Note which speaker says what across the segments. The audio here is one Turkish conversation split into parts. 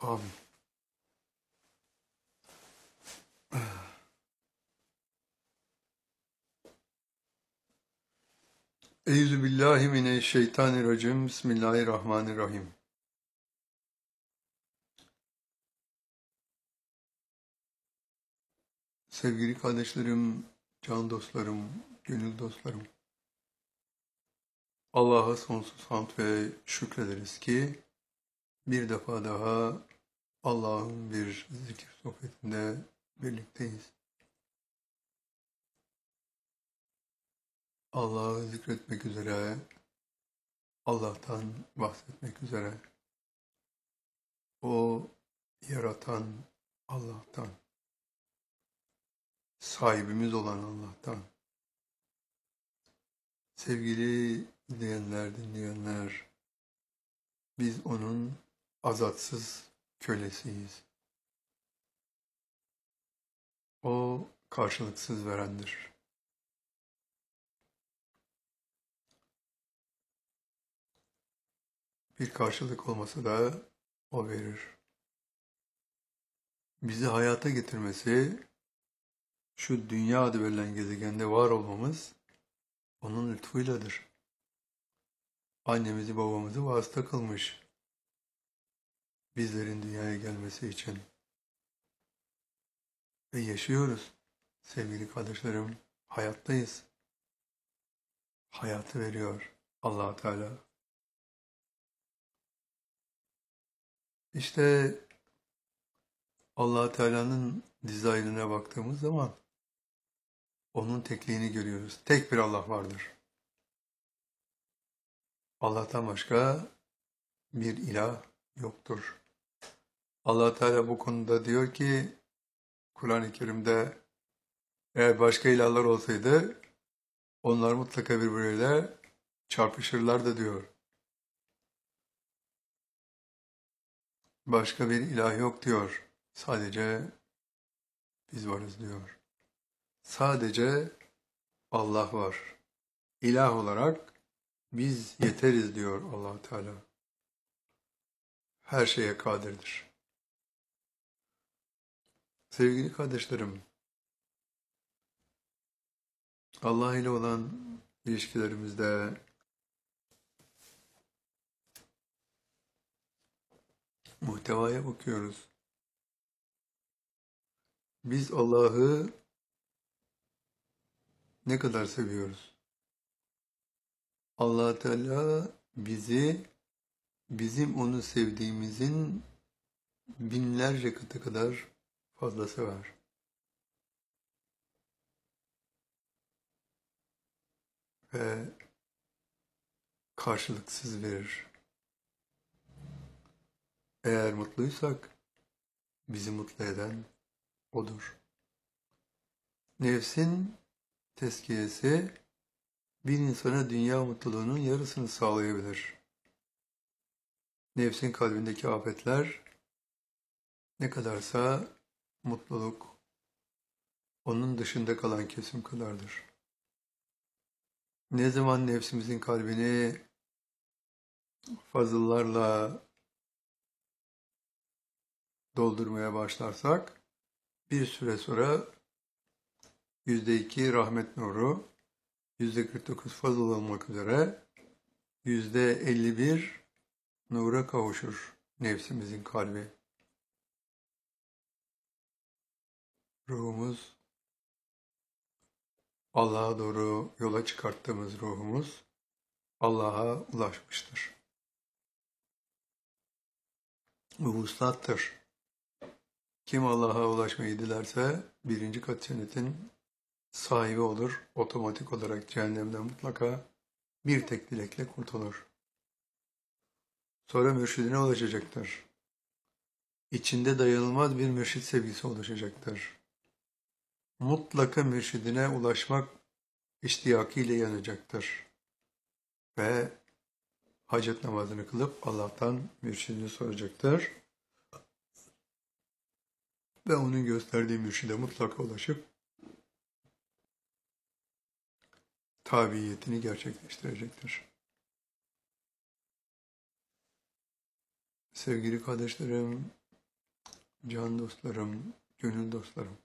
Speaker 1: Amin. Euzubillahimineşşeytanirracim. Bismillahirrahmanirrahim. Sevgili kardeşlerim, can dostlarım, gönül dostlarım. Allah'a sonsuz hamd ve şükrederiz ki bir defa daha Allah'ın bir zikir sohbetinde birlikteyiz. Allah'ı zikretmek üzere, Allah'tan bahsetmek üzere, o yaratan Allah'tan, sahibimiz olan Allah'tan. Sevgili izleyenler, dinleyenler, biz onun azatsız kölesiyiz. O karşılıksız verendir. Bir karşılık olmasa da o verir. Bizi hayata getirmesi, şu dünya adı verilen gezegende var olmamız onun lütfuyladır. Annemizi babamızı vasıta kılmış bizlerin dünyaya gelmesi için. Ve yaşıyoruz sevgili kardeşlerim, hayattayız. Hayatı veriyor Allah Teala. İşte Allah Teala'nın dizaynına baktığımız zaman onun tekliğini görüyoruz. Tek bir Allah vardır. Allah'tan başka bir ilah yoktur. Allah Teala bu konuda diyor ki Kur'an-ı Kerim'de eğer başka ilahlar olsaydı onlar mutlaka birbirleriyle çarpışırlardı diyor. Başka bir ilah yok diyor. Sadece biz varız diyor. Sadece Allah var. İlah olarak biz yeteriz diyor Allah Teala. Her şeye kadirdir. Sevgili kardeşlerim, Allah ile olan ilişkilerimizde muhtevaya bakıyoruz. Biz Allah'ı ne kadar seviyoruz? Allah Teala bizi bizim onu sevdiğimizin binlerce katı kadar fazla sever. Ve karşılıksız verir. Eğer mutluysak bizi mutlu eden odur. Nefsin tezkiyesi bir insana dünya mutluluğunun yarısını sağlayabilir. Nefsin kalbindeki afetler ne kadarsa mutluluk onun dışında kalan kesim kadardır. Ne zaman nefsimizin kalbini fazıllarla doldurmaya başlarsak bir süre sonra %2 rahmet nuru, %49 fazıl olmak üzere %51 nura kavuşur nefsimizin kalbi. Ruhumuz, Allah'a doğru yola çıkarttığımız ruhumuz Allah'a ulaşmıştır. Bu vuslattır. Kim Allah'a ulaşmayı dilerse birinci kat cennetin sahibi olur. Otomatik olarak cehennemden mutlaka bir tek dilekle kurtulur. Sonra mürşidine ulaşacaktır. İçinde dayanılmaz bir mürşid sevgisi oluşacaktır. Mutlaka mürşidine ulaşmak iştiyakıyla yanacaktır. Ve hacet namazını kılıp Allah'tan mürşidini soracaktır. Ve onun gösterdiği mürşide mutlaka ulaşıp tabiyetini gerçekleştirecektir. Sevgili kardeşlerim, can dostlarım, gönül dostlarım.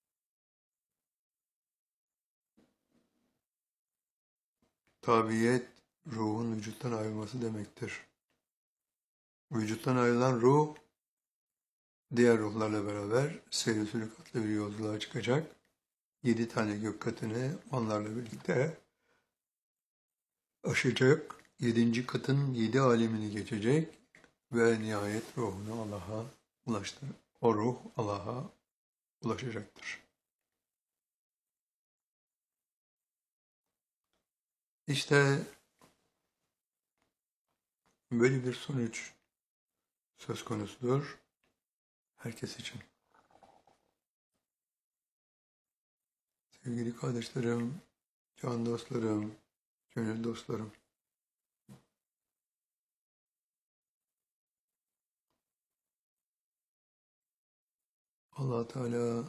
Speaker 1: Tabiyet, ruhun vücuttan ayrılması demektir. Vücuttan ayrılan ruh, diğer ruhlarla beraber seyir sülükatlı bir yolculuğa çıkacak. 7 tane gök katını onlarla birlikte aşacak. 7. katın 7 alemini geçecek ve nihayet ruhunu Allah'a ulaştır. O ruh Allah'a ulaşacaktır. İşte böyle bir sonuç söz konusudur herkes için. Sevgili kardeşlerim, can dostlarım, gönül dostlarım. Allah Teala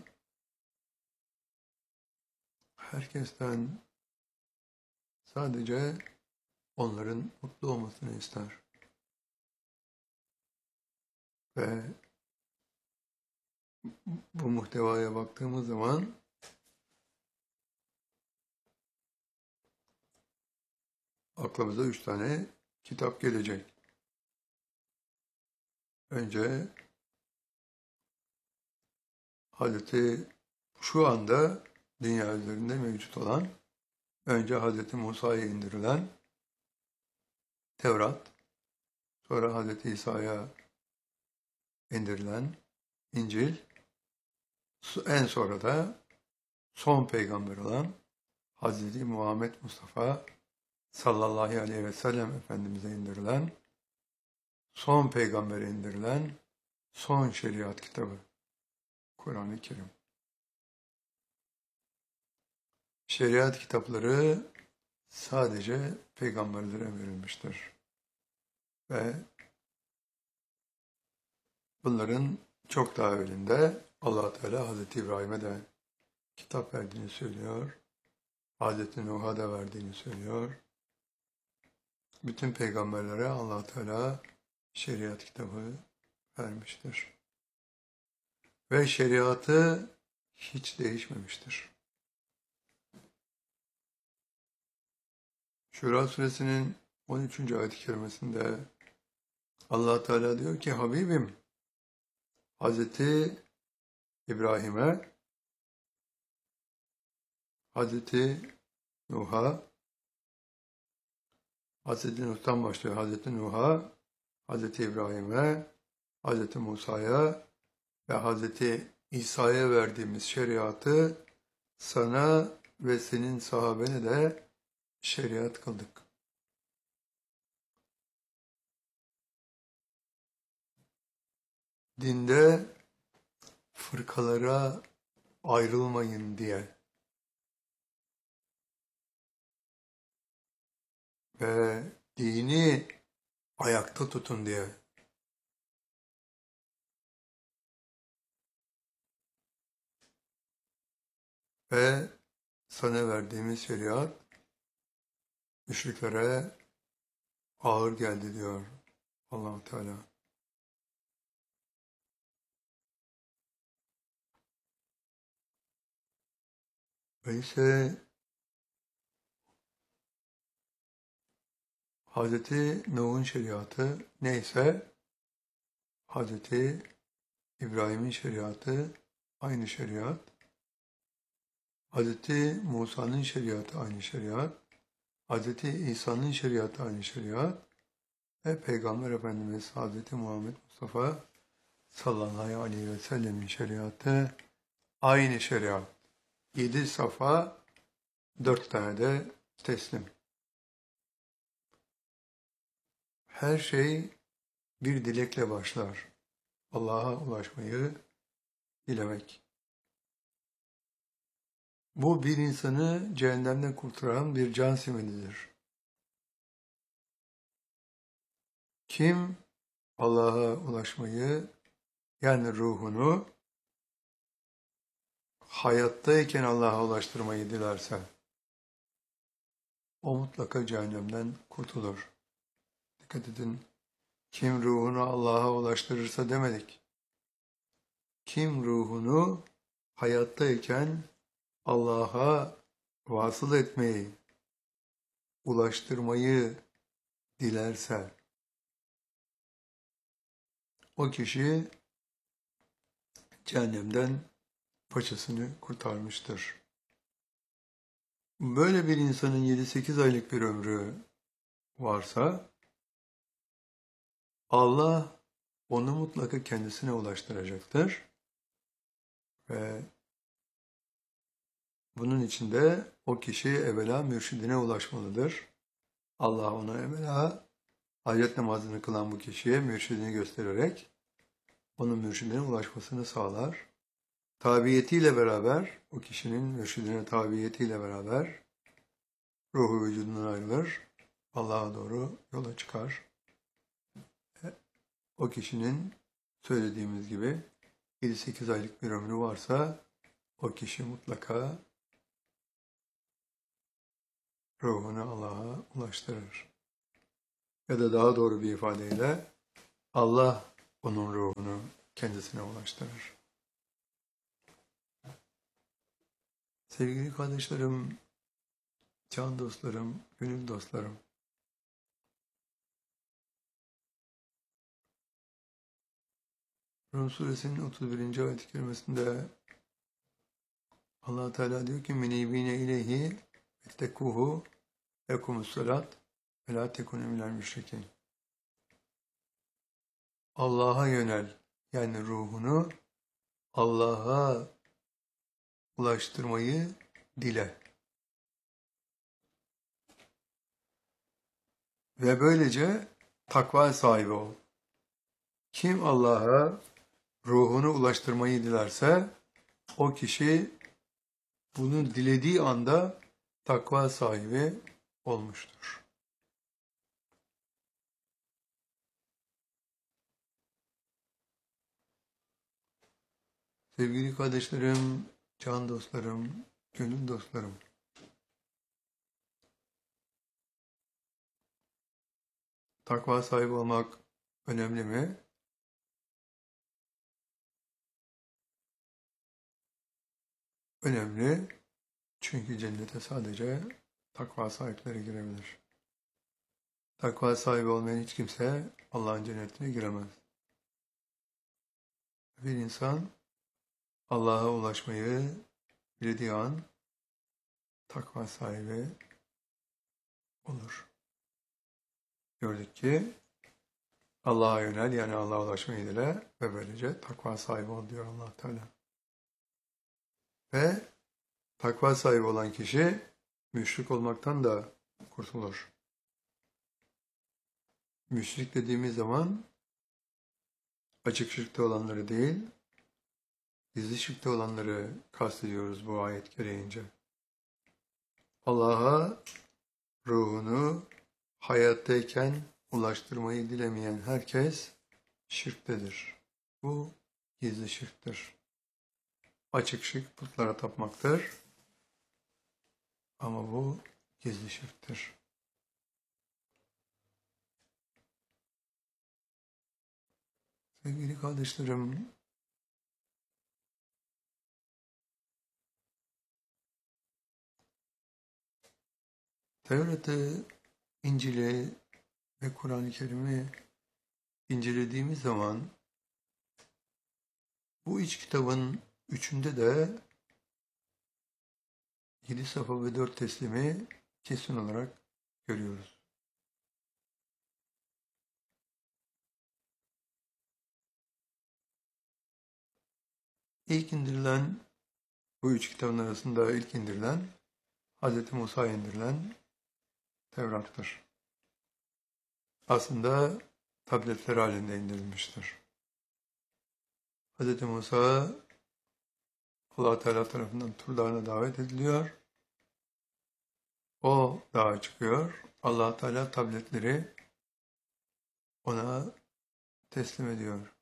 Speaker 1: herkesten sadece onların mutlu olmasını ister. Ve bu muhtevaya baktığımız zaman aklımıza 3 tane kitap gelecek. Önce Hazreti şu anda dünya üzerinde mevcut olan, önce Hazreti Musa'ya indirilen Tevrat, sonra Hazreti İsa'ya indirilen İncil, en sonra da son peygamber olan Hazreti Muhammed Mustafa sallallahu aleyhi ve sellem Efendimiz'e indirilen, son peygambere indirilen son şeriat kitabı, Kur'an-ı Kerim. Şeriat kitapları sadece peygamberlere verilmiştir. Ve bunların çok daha evvelinde Allah Teala Hazreti İbrahim'e de kitap verdiğini söylüyor. Hazreti Nuh'a da verdiğini söylüyor. Bütün peygamberlere Allah Teala şeriat kitabı vermiştir. Ve şeriatı hiç değişmemiştir. Şura suresinin 13. ayet-i kerimesinde Allah Teala diyor ki Habibim Hazreti İbrahim'e, Hazreti Nuh'a, Hazreti Nuh'tan başlıyor. Hazreti Nuh'a, Hazreti İbrahim'e, Hazreti Musa'ya ve Hazreti İsa'ya verdiğimiz şeriatı sana ve senin sahabene de şeriat kıldık. Dinde fırkalara ayrılmayın diye ve dini ayakta tutun diye. Ve sana verdiğimiz şeriat müşriklere ağır geldi diyor Allah Teala. Öyleyse Hazreti Nuh'un şeriatı neyse Hazreti İbrahim'in şeriatı aynı şeriat. Hazreti Musa'nın şeriatı aynı şeriat. Hazreti İsa'nın şeriatı aynı şeriat. Ve Peygamber Efendimiz Hazreti Muhammed Mustafa sallallahu aleyhi ve sellemin şeriatı aynı şeriat. 7 safa, 4 tane de teslim. Her şey bir dilekle başlar. Allah'a ulaşmayı dilemek. Bu bir insanı cehennemden kurtaran bir can simididir. Kim Allah'a ulaşmayı, yani ruhunu hayattayken Allah'a ulaştırmayı dilerse, o mutlaka cehennemden kurtulur. Dikkat edin, kim ruhunu Allah'a ulaştırırsa demedik. Kim ruhunu hayattayken Allah'a vasıl etmeyi, ulaştırmayı dilerse, o kişi cehennemden paçasını kurtarmıştır. Böyle bir insanın 7-8 aylık bir ömrü varsa, Allah onu mutlaka kendisine ulaştıracaktır. Ve bunun için de o kişi evvela mürşidine ulaşmalıdır. Allah ona evvela hacet namazını kılan bu kişiye mürşidini göstererek onun mürşidine ulaşmasını sağlar. Tabiyetiyle beraber, o kişinin mürşidine tabiyetiyle beraber ruhu vücudundan ayrılır, Allah'a doğru yola çıkar. O kişinin söylediğimiz gibi 7-8 aylık bir ömrü varsa o kişi mutlaka ruhunu Allah'a ulaştırır. Ya da daha doğru bir ifadeyle Allah onun ruhunu kendisine ulaştırır. Sevgili kardeşlerim, can dostlarım, gönül dostlarım, Rum suresinin 31. ayet-i kerimesinde Allah Teala diyor ki menibine ileyhi ettekuhu ekumus salat ve la tekunu minel müşrikin. Allah'a yönel, yani ruhunu Allah'a ulaştırmayı dile. Ve böylece takva sahibi ol. Kim Allah'a ruhunu ulaştırmayı dilerse o kişi bunu dilediği anda takva sahibi olmuştur. Sevgili kardeşlerim, can dostlarım, gönül dostlarım. Takva sahibi olmak önemli mi? Önemli. Çünkü cennete sadece takva sahipleri girebilir. Takva sahibi olmayan hiç kimse Allah'ın cennetine giremez. Bir insan Allah'a ulaşmayı dilediği an takva sahibi olur. Gördük ki Allah'a yönel, yani Allah'a ulaşmayı dile ve böylece takva sahibi ol diyor Allah Teala. Ve takva sahibi olan kişi müşrik olmaktan da kurtulur. Müşrik dediğimiz zaman açık şirkte olanları değil, gizli şirkte olanları kastediyoruz bu ayet gereğince. Allah'a ruhunu hayattayken ulaştırmayı dilemeyen herkes şirktedir. Bu gizli şirktir. Açık şirk putlara tapmaktır. Ama bu gizli şirktir. Sevgili kardeşlerim, Tevrat'ı, İncil'i ve Kur'an-ı Kerim'i incelediğimiz zaman bu üç kitabın üçünde de 7 safa ve 4 teslimi kesin olarak görüyoruz. İlk indirilen, bu üç kitabın arasında ilk indirilen, Hz. Musa'ya indirilen Tevrat'tır. Aslında tabletler halinde indirilmiştir. Hz. Musa Allah Teala tarafından Tur Dağı'na davet ediliyor. O dağa çıkıyor. Allah Teala tabletleri ona teslim ediyor.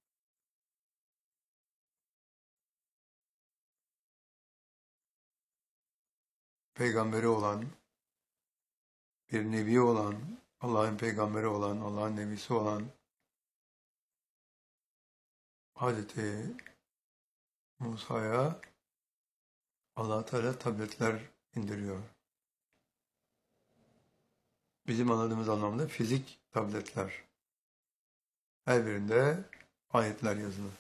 Speaker 1: Peygamberi olan, bir nebi olan, Allah'ın peygamberi olan, Allah'ın nebisi olan Hazreti Musa'ya Allah Teala tabletler indiriyor. Bizim anladığımız anlamda fizik tabletler. Her birinde ayetler yazılı.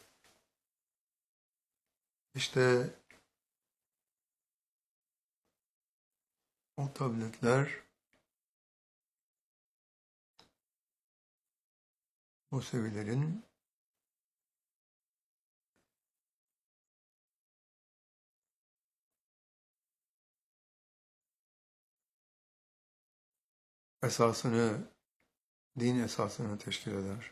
Speaker 1: İşte o tabletler Musevilerin esasını, din esasını teşkil eder.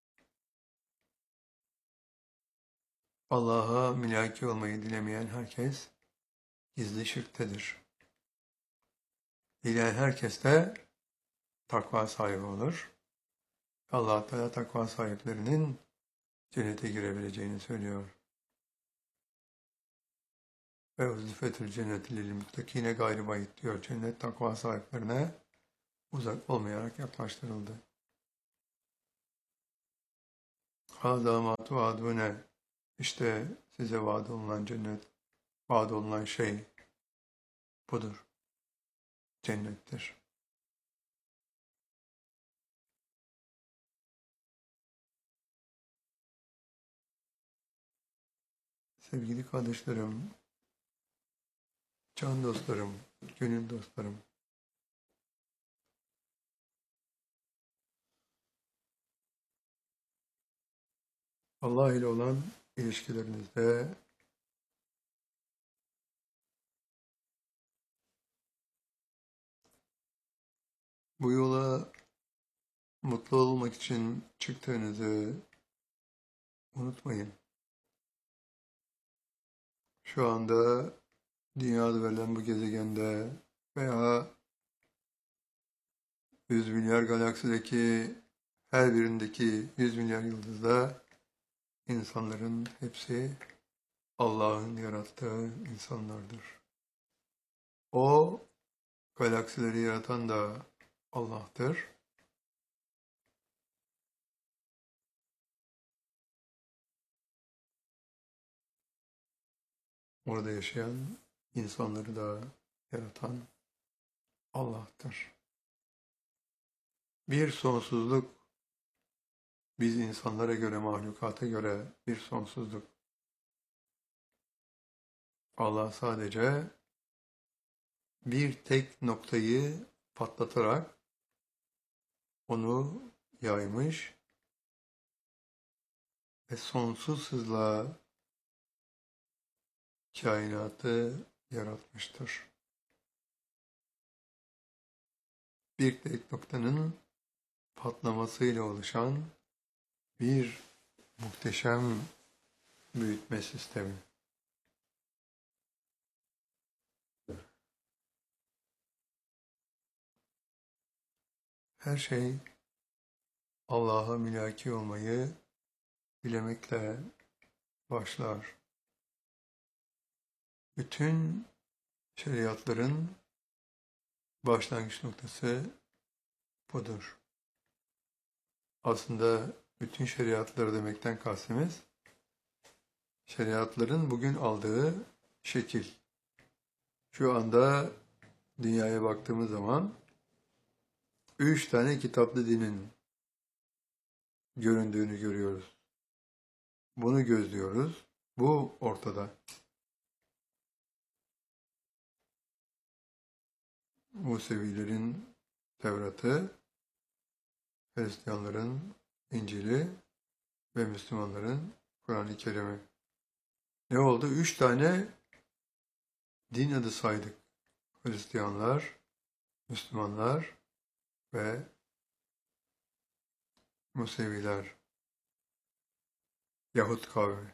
Speaker 1: Allah'a mülaki olmayı dilemeyen herkes gizli şirktedir. Dileyen herkes de takva sahibi olur. Allah Teala takva sahiplerinin cennete girebileceğini söylüyor. Ve uzlifetül cenneti lil muttakine gayri bayit diyor. Cennet takva sahiplerine uzak olmayarak yaklaştırıldı. Hâzâ mâ tuâdûne, işte size vaad olunan cennet, vaad olunan şey budur. Cennettir. Sevgili kardeşlerim, can dostlarım, gönül dostlarım, Allah ile olan ilişkilerinizde bu yola mutlu olmak için çıktığınızı unutmayın. Şu anda dünyada verilen bu gezegende veya 100 milyar galaksideki her birindeki 100 milyar yıldızda insanların hepsi Allah'ın yarattığı insanlardır. O galaksileri yaratan da Allah'tır. Orada yaşayan insanları da yaratan Allah'tır. Bir sonsuzluk, biz insanlara göre, mahlukata göre bir sonsuzluk. Allah sadece bir tek noktayı patlatarak onu yaymış ve sonsuz hızla kainatı yaratmıştır. Bir tek noktanın patlamasıyla oluşan bir muhteşem büyütme sistemi. Her şey Allah'a mülaki olmayı dilemekle başlar. Bütün şeriatların başlangıç noktası budur. Aslında bütün şeriatları demekten kastımız, şeriatların bugün aldığı şekil. Şu anda dünyaya baktığımız zaman 3 tane kitaplı dinin göründüğünü görüyoruz. Bunu gözlüyoruz. Bu ortada. Musevilerin Tevrat'ı, Hristiyanların İncil'i ve Müslümanların Kur'an-ı Kerim'i. Ne oldu? 3 tane din adı saydık. Hristiyanlar, Müslümanlar ve Museviler, Yahut kavmi.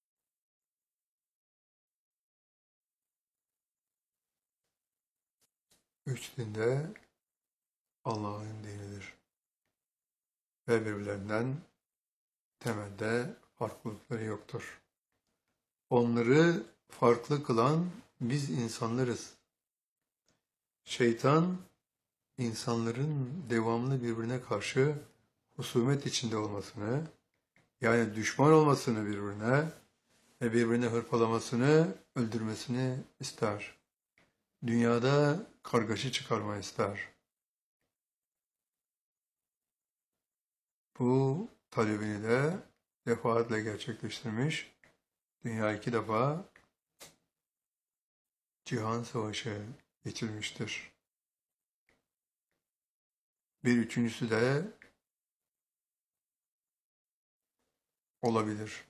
Speaker 1: 3 din de Allah'ın dinidir. Ve birbirlerinden temelde farklılıkları yoktur. Onları farklı kılan biz insanlarız. Şeytan, insanların devamlı birbirine karşı husumet içinde olmasını, yani düşman olmasını birbirine ve birbirini hırpalamasını, öldürmesini ister. Dünyada kargaşa çıkarma ister. Bu talebini de defaatle gerçekleştirmiş. Dünya 2 defa cihan savaşı geçirmiştir. Bir üçüncüsü de olabilir.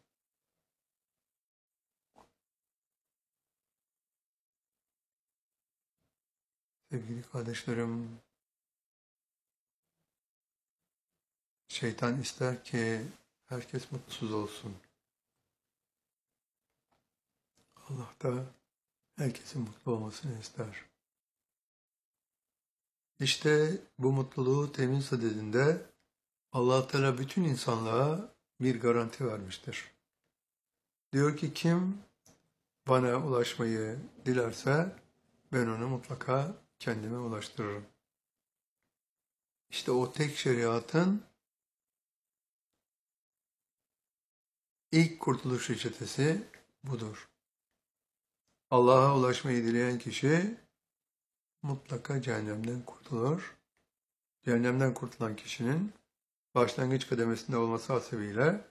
Speaker 1: Sevgili kardeşlerim, şeytan ister ki herkes mutsuz olsun. Allah da herkesin mutlu olmasını ister. İşte bu mutluluğu temin sadedinde Allah Teala bütün insanlığa bir garanti vermiştir. Diyor ki kim bana ulaşmayı dilerse ben onu mutlaka kendime ulaştırırım. İşte o tek şeriatın ilk kurtuluş reçetesi budur. Allah'a ulaşmayı dileyen kişi mutlaka cehennemden kurtulur. Cehennemden kurtulan kişinin başlangıç kademesinde olması hasebiyle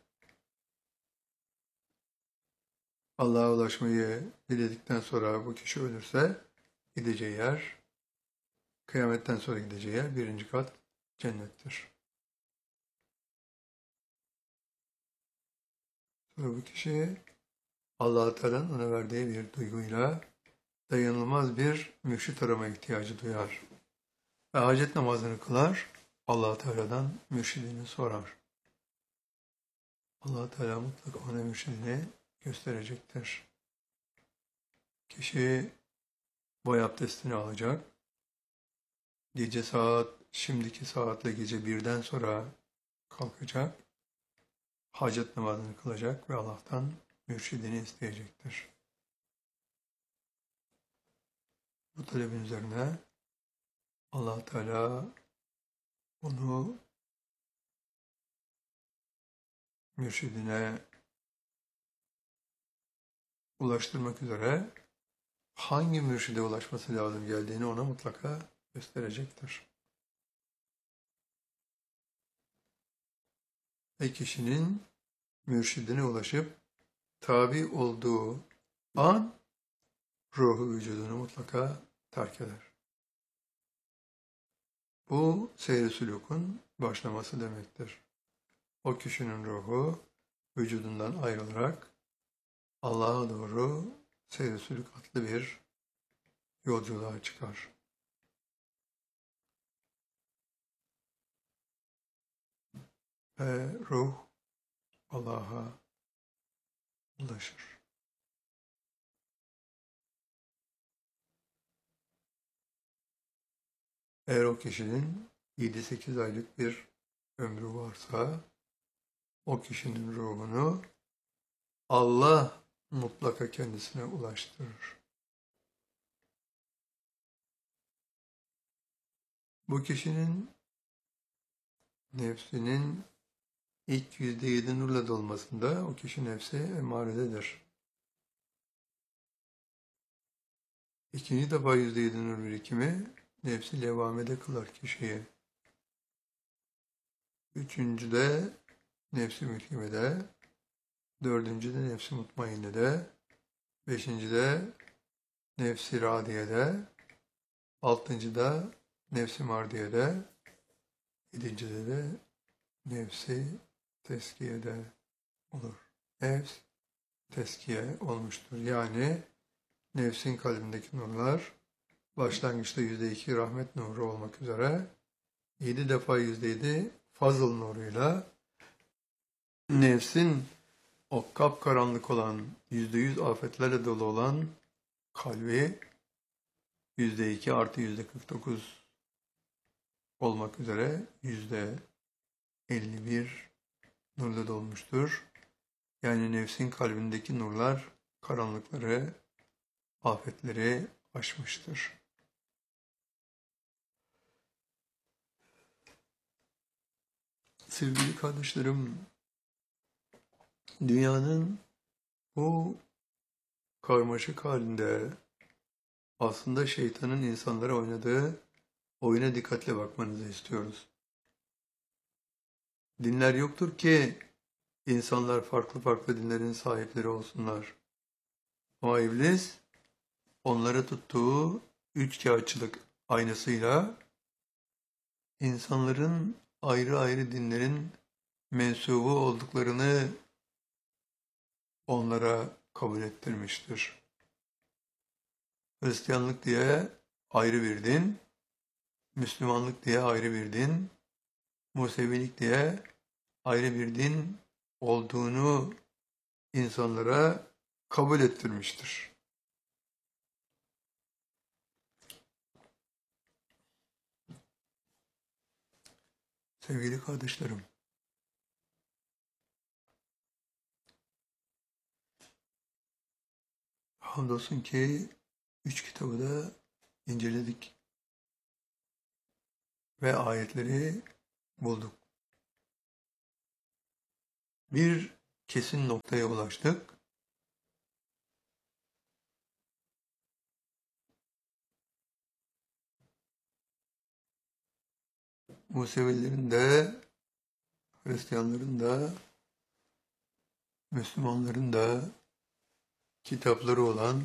Speaker 1: Allah'a ulaşmayı diledikten sonra bu kişi ölürse gideceği yer, kıyametten sonra gideceği yer birinci kat cennettir. Sonra bu kişi Allah-u Teala'nın ona verdiği bir duyguyla dayanılmaz bir mürşit arama ihtiyacı duyar. Ve hacet namazını kılar, Allah-u Teala'dan mürşidini sorar. Allah-u Teala mutlaka ona mürşidini gösterecektir. Kişi boy abdestini alacak. Gece şimdiki saatle gece 1'den sonra kalkacak. Hacet namazını kılacak ve Allah'tan mürşidini isteyecektir. Bu talebin üzerine Allah Teala onu mürşidine ulaştırmak üzere hangi mürşide ulaşması lazım geldiğini ona mutlaka gösterecektir. Ve kişinin mürşidine ulaşıp tabi olduğu an ruhu vücudunu mutlaka terk eder. Bu seyr-i sülûkun başlaması demektir. O kişinin ruhu vücudundan ayrılarak Allah'a doğru seyr-i sülûk adlı bir yolculuğa çıkar. Ve ruh Allah'a ulaşır. Eğer o kişinin 7-8 aylık bir ömrü varsa o kişinin ruhunu Allah mutlaka kendisine ulaştırır. Bu kişinin nefsinin ilk %7 nurla dolmasında o kişi nefse emarededir. İkinci defa %7 nur birikimi nefsi levamede kılar kişiyi. Üçüncüde nefsi mülhimede, dördüncüde nefsi mutmainnede, beşincide nefsi radiyede, altıncıda nefsi mardiyede, yedincide de nefsi teskiyede olur. Nefs teskiye olmuştur. Yani nefsin kalbindeki nurlar başlangıçta %2 rahmet nuru olmak üzere 7 defa %7 fazıl nuruyla nefsin o kapkaranlık olan %100 afetlerle dolu olan kalbi %2 artı %49 olmak üzere %51 nurla dolmuştur. Yani nefsin kalbindeki nurlar karanlıkları, afetleri aşmıştır. Sevgili kardeşlerim, dünyanın Bu karmaşık halinde aslında şeytanın insanlara oynadığı oyuna dikkatle bakmanızı istiyoruz. Dinler yoktur ki insanlar farklı farklı dinlerin sahipleri olsunlar. Ama iblis onlara tuttuğu üçkağıtçılık aynasıyla insanların ayrı ayrı dinlerin mensubu olduklarını onlara kabul ettirmiştir. Hristiyanlık diye ayrı bir din, Müslümanlık diye ayrı bir din, Musevilik diye ayrı bir din olduğunu insanlara kabul ettirmiştir. Sevgili kardeşlerim, hamdolsun ki 3 kitabı da inceledik ve ayetleri bulduk. Bir kesin noktaya ulaştık. Musevilerin de, Hristiyanların da, Müslümanların da kitapları olan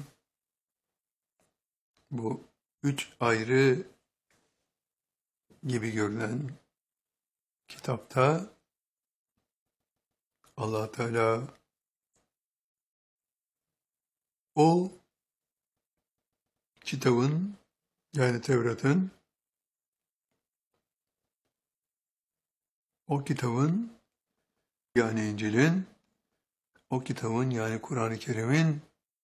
Speaker 1: bu 3 ayrı gibi görünen kitapta Allah Teala o kitabın, yani Tevrat'ın, o kitabın yani İncil'in, o kitabın yani Kur'an-ı Kerim'in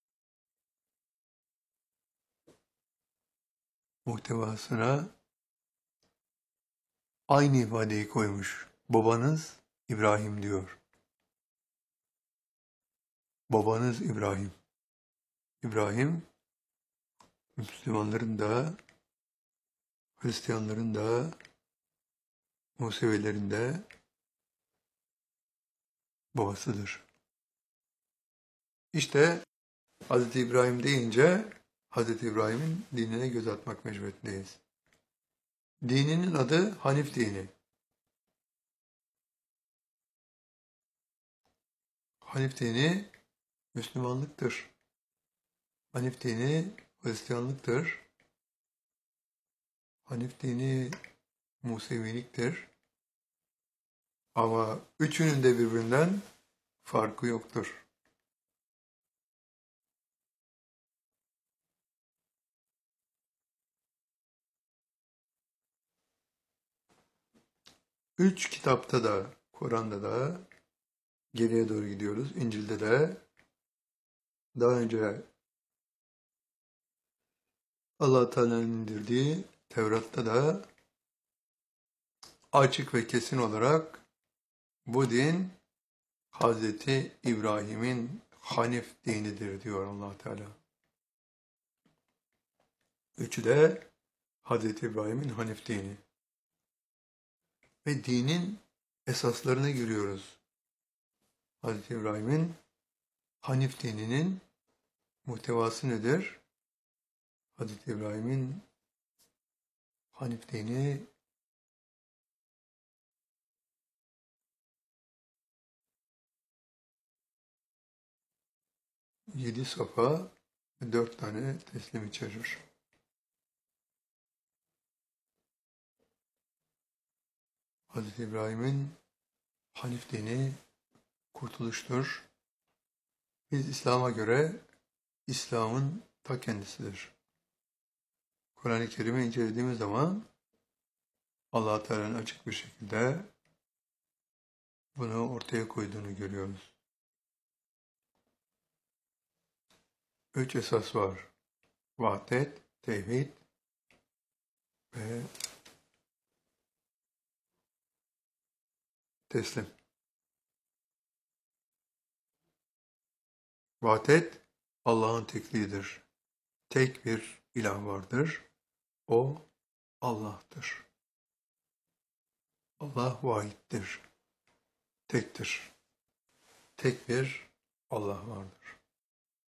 Speaker 1: muhtevasına aynı ifadeyi koymuş. Babanız İbrahim diyor. Babanız İbrahim. İbrahim, Müslümanların da, Hristiyanların da, Musevilerin de babasıdır. İşte Hz. İbrahim deyince Hz. İbrahim'in dinine göz atmak mecburiyetindeyiz. Dininin adı Hanif dini. Hanif dini Müslümanlıktır. Hanif dini Hristiyanlıktır. Hanif dini Museviliktir. Ama üçünün de birbirinden farkı yoktur. Üç kitapta da, Kur'an'da da geriye doğru gidiyoruz. İncil'de de daha önce Allah Teala'nın indirdiği Tevrat'ta da açık ve kesin olarak bu din Hazreti İbrahim'in Hanif dinidir diyor Allah Teala. Üçü de Hazreti İbrahim'in Hanif dini. Ve dinin esaslarına giriyoruz. Hazreti İbrahim'in Hanif dininin muhtevası nedir? Hazreti İbrahim'in Hanif dini 7 safa ve 4 tane teslim içerir. Hazreti İbrahim'in Hanif dini kurtuluştur. Biz İslam'a göre İslam'ın ta kendisidir. Kur'an-ı Kerim'i incelediğimiz zaman Allah Teala'nın açık bir şekilde bunu ortaya koyduğunu görüyoruz. 3 esas var. Vahdet, tevhid ve teslim. Vahdet Allah'ın tekliğidir. Tek bir ilah vardır. O Allah'tır. Allah vahittir. Tektir. Tek bir Allah vardır.